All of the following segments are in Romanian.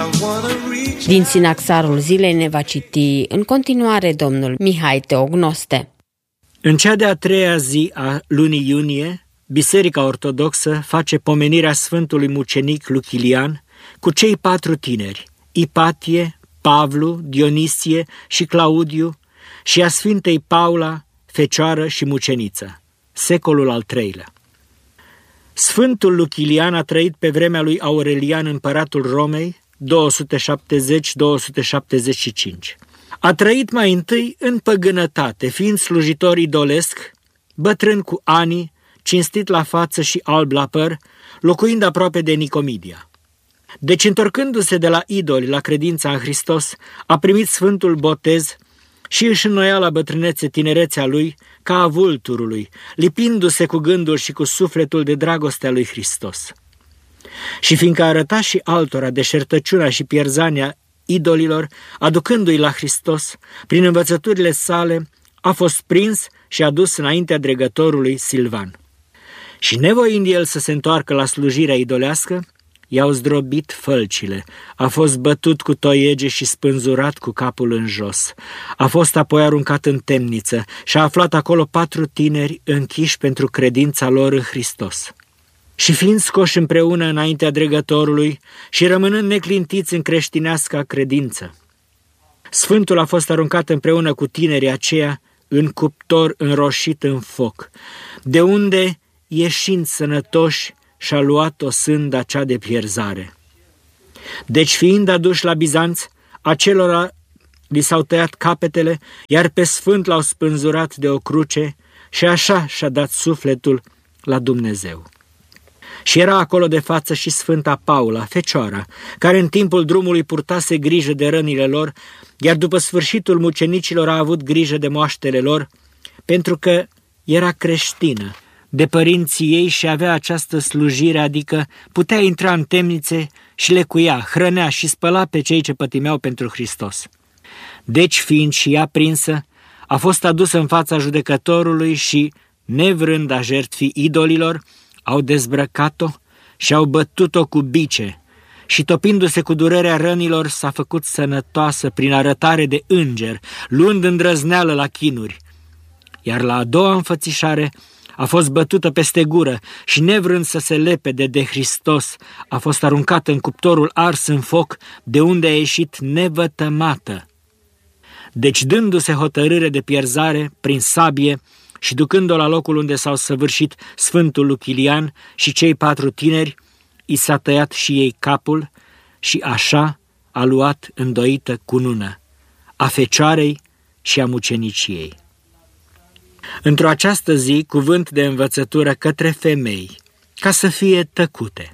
Din Sinaxarul zilei ne va citi în continuare domnul Mihai Teognoste. În cea de-a treia zi a lunii iunie, Biserica Ortodoxă face pomenirea Sfântului Mucenic Luchilian cu cei 4 tineri, Ipatie, Pavlu, Dionisie și Claudiu, și a Sfintei Paula, Fecioară și Muceniță, secolul al III-lea. Sfântul Luchilian a trăit pe vremea lui Aurelian, împăratul Romei, 270-275. A trăit mai întâi în păgânătate, fiind slujitor idolesc, bătrân cu ani, cinstit la față și alb la păr, locuind aproape de Nicomedia. Deci, întorcându-se de la idoli la credința în Hristos, a primit sfântul botez și își înnoia la bătrânețe tinerețea lui ca a vulturului, lipindu-se cu gândul și cu sufletul de dragostea lui Hristos. Și fiindcă arăta și altora deșertăciunea și pierzania idolilor, aducându-i la Hristos, prin învățăturile sale, a fost prins și adus înaintea dregătorului Silvan. Și nevoind el să se întoarcă la slujirea idolească, i-au zdrobit fălcile, a fost bătut cu toiege și spânzurat cu capul în jos. A fost apoi aruncat în temniță și a aflat acolo 4 tineri închiși pentru credința lor în Hristos. Și fiind scoși împreună înaintea dregătorului și rămânând neclintiți în creștinească credință, Sfântul a fost aruncat împreună cu tinerii aceia în cuptor înroșit în foc, de unde, ieșind sănătoși, și-a luat o sânda cea de pierzare. Deci, fiind aduși la Bizanț, acelora li s-au tăiat capetele, iar pe Sfânt l-au spânzurat de o cruce și așa și-a dat sufletul la Dumnezeu. Și era acolo de față și Sfânta Paula, Fecioara, care în timpul drumului purtase grijă de rănile lor, iar după sfârșitul mucenicilor a avut grijă de moaștele lor, pentru că era creștină de părinții ei și avea această slujire, adică putea intra în temnițe și lecuia, hrănea și spăla pe cei ce pătimeau pentru Hristos. Deci, fiind și ea prinsă, a fost adusă în fața judecătorului și, nevrând a jertfi idolilor, au dezbrăcat-o și au bătut-o cu bice și, topindu-se cu durerea rănilor, s-a făcut sănătoasă prin arătare de înger, luând îndrăzneală la chinuri. Iar la a doua înfățișare a fost bătută peste gură și, nevrând să se lepede de Hristos, a fost aruncată în cuptorul ars în foc, de unde a ieșit nevătămată. Deci, dându-se hotărâre de pierzare prin sabie și ducând-o la locul unde s-au săvârșit Sfântul Luchilian și cei 4 tineri, i s-a tăiat și ei capul și așa a luat îndoită cunună a Fecioarei și a muceniciei. Într-o această zi, cuvânt de învățătură către femei, ca să fie tăcute.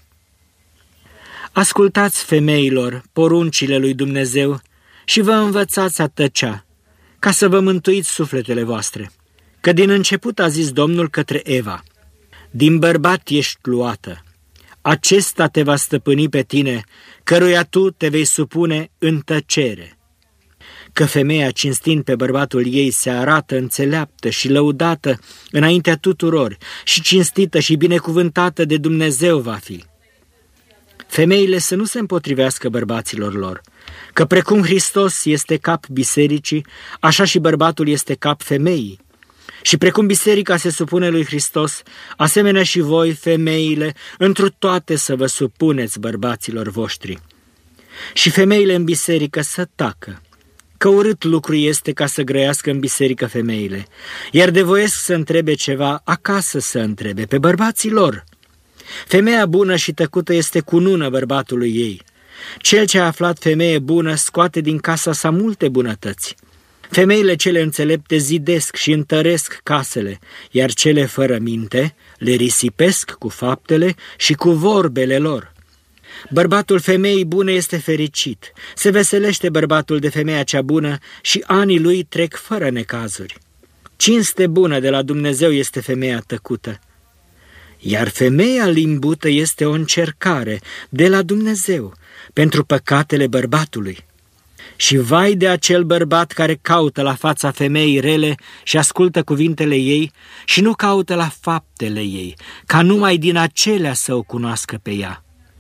Ascultați, femeilor, poruncile lui Dumnezeu și vă învățați a tăcea, ca să vă mântuiți sufletele voastre. Că din început a zis Domnul către Eva: din bărbat ești luată, acesta te va stăpâni pe tine, căruia tu te vei supune în tăcere. Că femeia, cinstind pe bărbatul ei, se arată înțeleaptă și lăudată înaintea tuturor și cinstită și binecuvântată de Dumnezeu va fi. Femeile să nu se împotrivească bărbaților lor, că precum Hristos este cap bisericii, așa și bărbatul este cap femeii. Și precum biserica se supune lui Hristos, asemenea și voi, femeile, întru toate să vă supuneți bărbaților voștri. Și femeile în biserică să tacă, că urât lucru este ca să grăiască în biserică femeile, iar de voiesc să întrebe ceva, acasă să întrebe, pe bărbații lor. Femeia bună și tăcută este cunună bărbatului ei. Cel ce a aflat femeie bună scoate din casa sa multe bunătăți. Femeile cele înțelepte zidesc și întăresc casele, iar cele fără minte le risipesc cu faptele și cu vorbele lor. Bărbatul femeii bune este fericit, se veselește bărbatul de femeia cea bună și anii lui trec fără necazuri. Cinste bună de la Dumnezeu este femeia tăcută, iar femeia limbută este o încercare de la Dumnezeu pentru păcatele bărbatului. Și vai de acel bărbat care caută la fața femeii rele și ascultă cuvintele ei și nu caută la faptele ei, ca numai din acelea să o cunoască pe ea.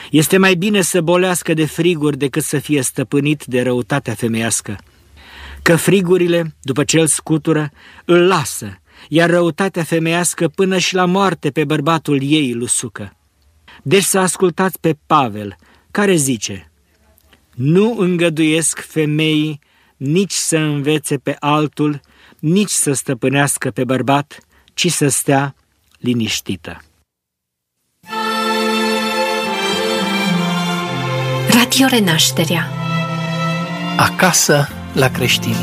Este mai bine să bolească de friguri decât să fie stăpânit de răutatea femeiască. Că frigurile, după ce îl scutură, îl lasă, iar răutatea femeiască până și la moarte pe bărbatul ei îl usucă. Deci să ascultați pe Pavel, care zice: nu îngăduiesc femeii nici să învețe pe altul, nici să stăpânească pe bărbat, ci să stea liniștită. Radio Renașterea. Acasă la creștini.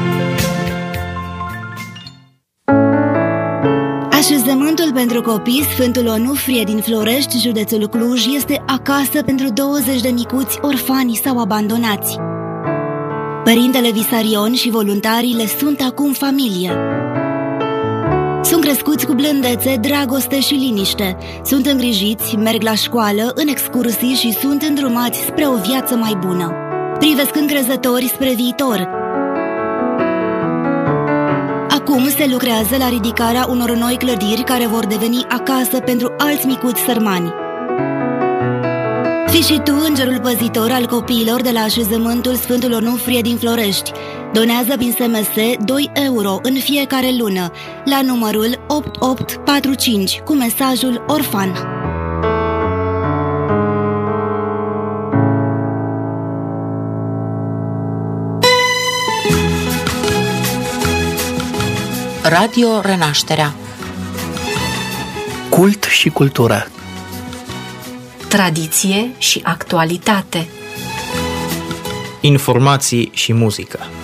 Așezământul pentru copii Sfântul Onufrie din Florești, județul Cluj, este acasă pentru 20 de micuți orfani sau abandonați. Părintele Visarion și voluntarii le sunt acum familie. Sunt crescuți cu blândețe, dragoste și liniște. Sunt îngrijiți, merg la școală, în excursii și sunt îndrumați spre o viață mai bună. Privesc încrezători spre viitor. Acum se lucrează la ridicarea unor noi clădiri care vor deveni acasă pentru alți micuți sărmani. Fii și tu îngerul păzitor al copiilor de la așezământul Sfântul Onufrie din Florești. Donează prin SMS 2 euro în fiecare lună la numărul 8845 cu mesajul orfan. Radio Renașterea. Cult și cultură. Tradiție și actualitate. Informații și muzică.